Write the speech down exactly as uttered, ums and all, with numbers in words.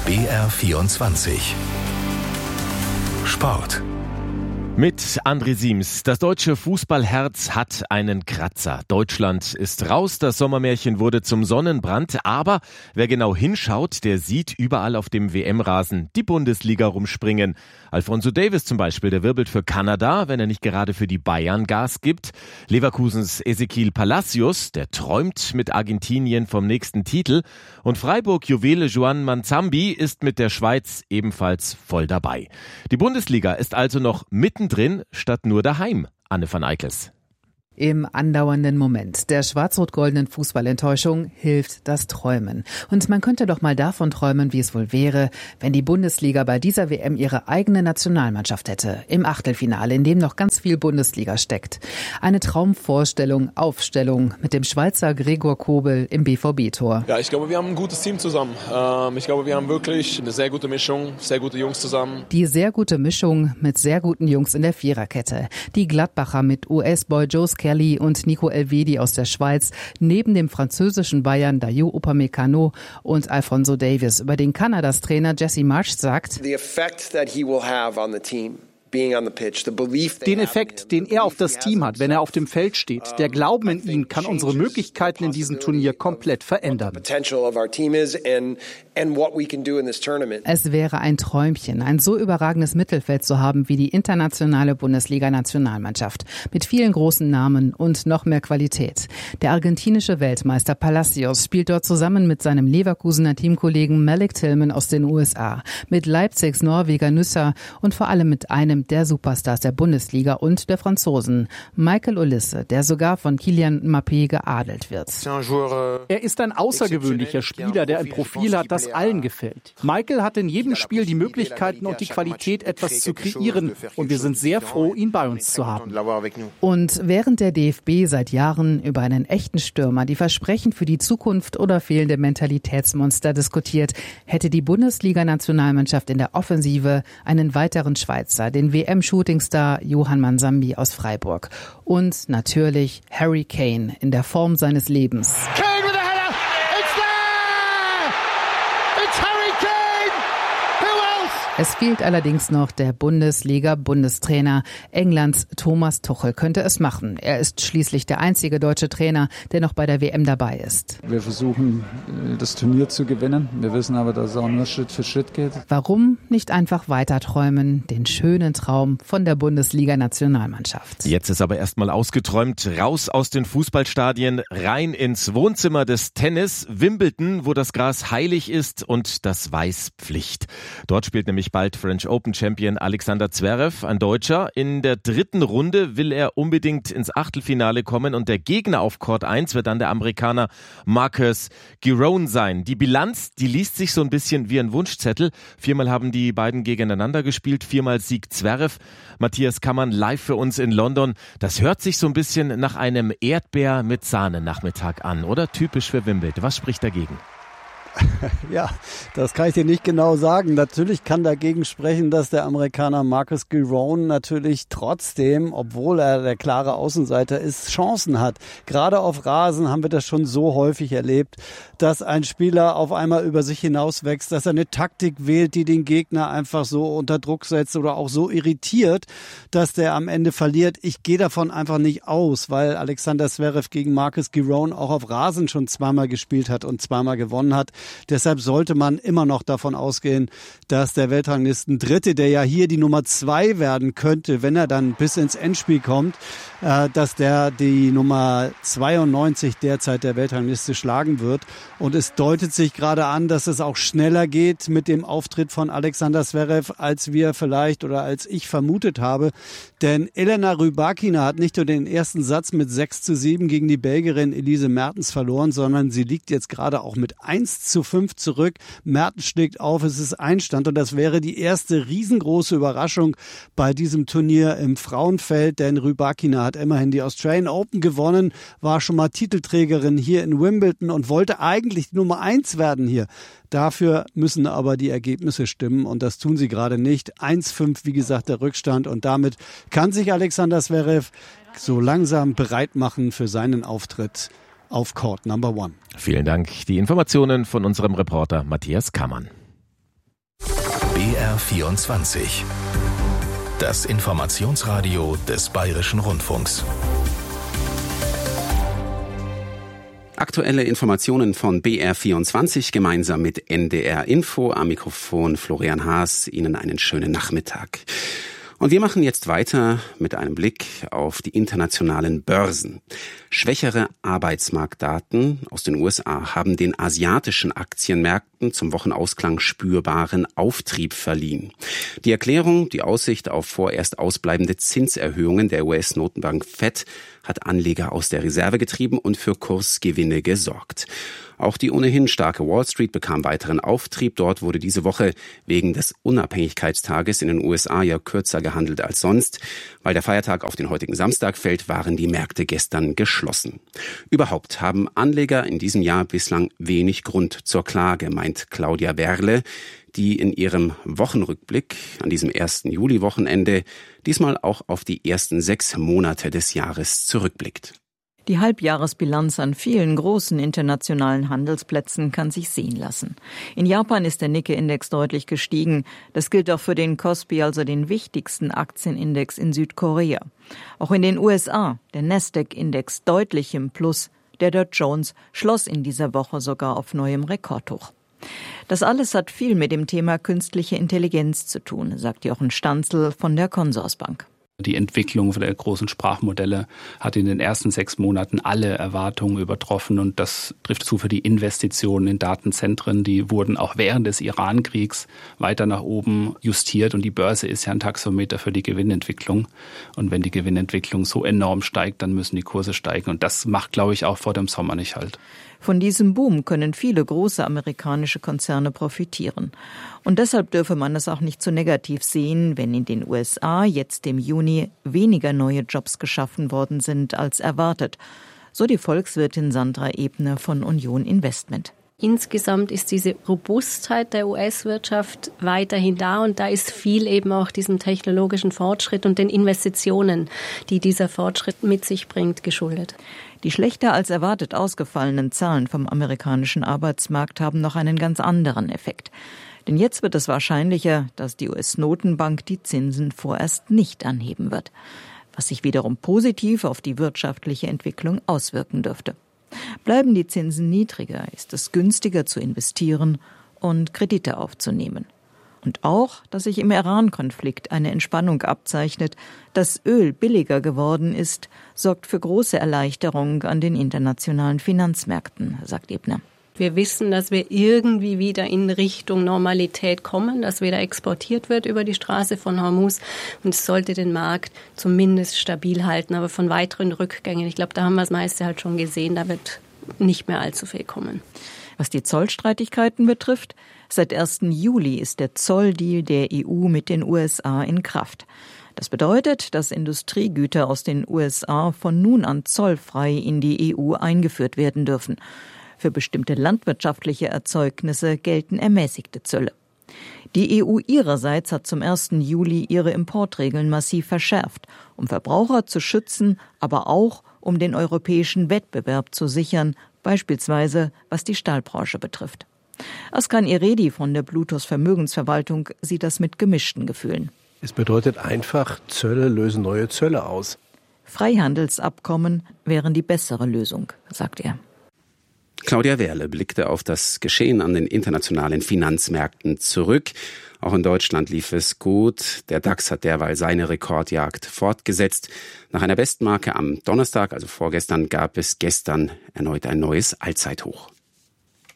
B R vierundzwanzig Sport. Mit André Siems. Das deutsche Fußballherz hat einen Kratzer. Deutschland ist raus, das Sommermärchen wurde zum Sonnenbrand. Aber wer genau hinschaut, der sieht überall auf dem W M-Rasen die Bundesliga rumspringen. Alphonso Davies zum Beispiel, der wirbelt für Kanada, wenn er nicht gerade für die Bayern Gas gibt. Leverkusens Ezequiel Palacios, der träumt mit Argentinien vom nächsten Titel. Und Freiburg-Juwele Juan Manzambi ist mit der Schweiz ebenfalls voll dabei. Die Bundesliga ist also noch mitten drin, statt nur daheim. Anne van Eickels. Im andauernden Moment der schwarz-rot-goldenen Fußballenttäuschung hilft das Träumen. Und man könnte doch mal davon träumen, wie es wohl wäre, wenn die Bundesliga bei dieser W M ihre eigene Nationalmannschaft hätte. Im Achtelfinale, in dem noch ganz viel Bundesliga steckt. Eine Traumvorstellung, Aufstellung mit dem Schweizer Gregor Kobel im B V B-Tor. Ja, ich glaube, wir haben ein gutes Team zusammen. Ich glaube, wir haben wirklich eine sehr gute Mischung, sehr gute Jungs zusammen. Die sehr gute Mischung mit sehr guten Jungs in der Viererkette. Die Gladbacher mit U S-Boy Joe Kelly und Nico Elvedi aus der Schweiz, neben dem französischen Bayern Dayot Upamecano und Alphonso Davies. Über den Kanadas Trainer Jesse Marsch sagt: The effect that he will have on the team. Den Effekt, den er auf das Team hat, wenn er auf dem Feld steht, der Glauben in ihn kann unsere Möglichkeiten in diesem Turnier komplett verändern. Es wäre ein Träumchen, ein so überragendes Mittelfeld zu haben wie die internationale Bundesliga-Nationalmannschaft. Mit vielen großen Namen und noch mehr Qualität. Der argentinische Weltmeister Palacios spielt dort zusammen mit seinem Leverkusener Teamkollegen Malik Tillman aus den U S A, mit Leipzigs Norweger Nüsser und vor allem mit einem der Superstars der Bundesliga und der Franzosen, Michael Olise, der sogar von Kylian Mbappé geadelt wird. Er ist ein außergewöhnlicher Spieler, der ein Profil hat, das allen gefällt. Michael hat in jedem Spiel die Möglichkeiten und die Qualität, etwas zu kreieren. Und wir sind sehr froh, ihn bei uns zu haben. Und während der D F B seit Jahren über einen echten Stürmer, die Versprechen für die Zukunft oder fehlende Mentalitätsmonster diskutiert, hätte die Bundesliga-Nationalmannschaft in der Offensive einen weiteren Schweizer, den W M-Shootingstar Juan Manzambi aus Freiburg. Und natürlich Harry Kane in der Form seines Lebens. Kane with a header! It's there! It's Harry Kane! Who else? Es fehlt allerdings noch der Bundesliga-Bundestrainer. Englands Thomas Tuchel könnte es machen. Er ist schließlich der einzige deutsche Trainer, der noch bei der W M dabei ist. Wir versuchen, das Turnier zu gewinnen. Wir wissen aber, dass es auch nur Schritt für Schritt geht. Warum nicht einfach weiter träumen? Den schönen Traum von der Bundesliga-Nationalmannschaft. Jetzt ist aber erstmal ausgeträumt. Raus aus den Fußballstadien, rein ins Wohnzimmer des Tennis. Wimbledon, wo das Gras heilig ist und das Weiß Pflicht. Dort spielt nämlich bald French Open Champion Alexander Zverev, ein Deutscher. In der dritten Runde will er unbedingt ins Achtelfinale kommen und der Gegner auf Court eins wird dann der Amerikaner Marcus Giron sein. Die Bilanz, die liest sich so ein bisschen wie ein Wunschzettel. Viermal haben die beiden gegeneinander gespielt, viermal siegt Zverev. Matthias Kammann live für uns in London. Das hört sich so ein bisschen nach einem Erdbeer mit Sahne-Nachmittag an, oder? Typisch für Wimbledon. Was spricht dagegen? Ja, das kann ich dir nicht genau sagen. Natürlich kann dagegen sprechen, dass der Amerikaner Marcus Giron natürlich trotzdem, obwohl er der klare Außenseiter ist, Chancen hat. Gerade auf Rasen haben wir das schon so häufig erlebt, dass ein Spieler auf einmal über sich hinauswächst, dass er eine Taktik wählt, die den Gegner einfach so unter Druck setzt oder auch so irritiert, dass der am Ende verliert. Ich gehe davon einfach nicht aus, weil Alexander Zverev gegen Marcus Giron auch auf Rasen schon zweimal gespielt hat und zweimal gewonnen hat. Deshalb sollte man immer noch davon ausgehen, dass der Weltranglisten Dritte, der ja hier die Nummer zwei werden könnte, wenn er dann bis ins Endspiel kommt, äh, dass der die Nummer zweiundneunzig derzeit der Weltrangliste schlagen wird. Und es deutet sich gerade an, dass es auch schneller geht mit dem Auftritt von Alexander Zverev, als wir vielleicht oder als ich vermutet habe. Denn Elena Rybakina hat nicht nur den ersten Satz mit sechs zu sieben gegen die Belgierin Elise Mertens verloren, sondern sie liegt jetzt gerade auch mit eins zu fünf zurück. Mertens schlägt auf, es ist Einstand und das wäre die erste riesengroße Überraschung bei diesem Turnier im Frauenfeld, denn Rybakina hat immerhin die Australian Open gewonnen, war schon mal Titelträgerin hier in Wimbledon und wollte eigentlich die Nummer eins werden hier. Dafür müssen aber die Ergebnisse stimmen und das tun sie gerade nicht. eins fünf, wie gesagt, der Rückstand und damit kann sich Alexander Zverev so langsam bereit machen für seinen Auftritt auf Court Number One. Vielen Dank. Die Informationen von unserem Reporter Matthias Kammann. B R vierundzwanzig. Das Informationsradio des Bayerischen Rundfunks. Aktuelle Informationen von B R vierundzwanzig gemeinsam mit N D R Info. Am Mikrofon Florian Haas. Ihnen einen schönen Nachmittag. Und wir machen jetzt weiter mit einem Blick auf die internationalen Börsen. Schwächere Arbeitsmarktdaten aus den U S A haben den asiatischen Aktienmärkten zum Wochenausklang spürbaren Auftrieb verliehen. Die Erklärung, die Aussicht auf vorerst ausbleibende Zinserhöhungen der U S-Notenbank Fed hat Anleger aus der Reserve getrieben und für Kursgewinne gesorgt. Auch die ohnehin starke Wall Street bekam weiteren Auftrieb. Dort wurde diese Woche wegen des Unabhängigkeitstages in den U S A ja kürzer gehandelt als sonst. Weil der Feiertag auf den heutigen Samstag fällt, waren die Märkte gestern geschlossen. Überhaupt haben Anleger in diesem Jahr bislang wenig Grund zur Klage, meint Claudia Werle, die in ihrem Wochenrückblick an diesem ersten Juli-Wochenende diesmal auch auf die ersten sechs Monate des Jahres zurückblickt. Die Halbjahresbilanz an vielen großen internationalen Handelsplätzen kann sich sehen lassen. In Japan ist der Nikkei-Index deutlich gestiegen. Das gilt auch für den Kospi, also den wichtigsten Aktienindex in Südkorea. Auch in den U S A, der Nasdaq-Index deutlich im Plus. Der Dow Jones schloss in dieser Woche sogar auf neuem Rekordhoch. Das alles hat viel mit dem Thema künstliche Intelligenz zu tun, sagt Jochen Stanzel von der Consorsbank. Die Entwicklung der großen Sprachmodelle hat in den ersten sechs Monaten alle Erwartungen übertroffen und das trifft zu für die Investitionen in Datenzentren. Die wurden auch während des Iran-Kriegs weiter nach oben justiert und die Börse ist ja ein Taxometer für die Gewinnentwicklung. Und wenn die Gewinnentwicklung so enorm steigt, dann müssen die Kurse steigen und das macht, glaube ich, auch vor dem Sommer nicht halt. Von diesem Boom können viele große amerikanische Konzerne profitieren. Und deshalb dürfe man es auch nicht zu negativ sehen, wenn in den U S A jetzt im Juni weniger neue Jobs geschaffen worden sind als erwartet. So die Volkswirtin Sandra Ebner von Union Investment. Insgesamt ist diese Robustheit der U S-Wirtschaft weiterhin da und da ist viel eben auch diesem technologischen Fortschritt und den Investitionen, die dieser Fortschritt mit sich bringt, geschuldet. Die schlechter als erwartet ausgefallenen Zahlen vom amerikanischen Arbeitsmarkt haben noch einen ganz anderen Effekt. Denn jetzt wird es wahrscheinlicher, dass die U S-Notenbank die Zinsen vorerst nicht anheben wird, was sich wiederum positiv auf die wirtschaftliche Entwicklung auswirken dürfte. Bleiben die Zinsen niedriger, ist es günstiger zu investieren und Kredite aufzunehmen. Und auch, dass sich im Iran-Konflikt eine Entspannung abzeichnet, dass Öl billiger geworden ist, sorgt für große Erleichterung an den internationalen Finanzmärkten, sagt Ebner. Wir wissen, dass wir irgendwie wieder in Richtung Normalität kommen, dass wieder exportiert wird über die Straße von Hormuz und es sollte den Markt zumindest stabil halten. Aber von weiteren Rückgängen, ich glaube, da haben wir das meiste halt schon gesehen, da wird nicht mehr allzu viel kommen. Was die Zollstreitigkeiten betrifft, seit ersten Juli ist der Zolldeal der E U mit den U S A in Kraft. Das bedeutet, dass Industriegüter aus den U S A von nun an zollfrei in die E U eingeführt werden dürfen. Für bestimmte landwirtschaftliche Erzeugnisse gelten ermäßigte Zölle. Die E U ihrerseits hat zum ersten Juli ihre Importregeln massiv verschärft, um Verbraucher zu schützen, aber auch um den europäischen Wettbewerb zu sichern, beispielsweise was die Stahlbranche betrifft. Askan Iredi von der Bluetooth Vermögensverwaltung sieht das mit gemischten Gefühlen. Es bedeutet einfach, Zölle lösen neue Zölle aus. Freihandelsabkommen wären die bessere Lösung, sagt er. Claudia Werle blickte auf das Geschehen an den internationalen Finanzmärkten zurück. Auch in Deutschland lief es gut. Der DAX hat derweil seine Rekordjagd fortgesetzt. Nach einer Bestmarke am Donnerstag, also vorgestern, gab es gestern erneut ein neues Allzeithoch.